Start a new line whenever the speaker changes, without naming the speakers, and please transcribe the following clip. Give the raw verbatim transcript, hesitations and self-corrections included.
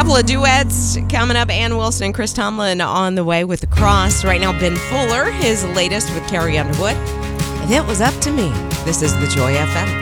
couple of duets coming up. Ann Wilson and Chris Tomlin on the way with The Cross. Right now, Ben Fuller, his latest with Carrie Underwood. If it was up to me, this is the Joy F M.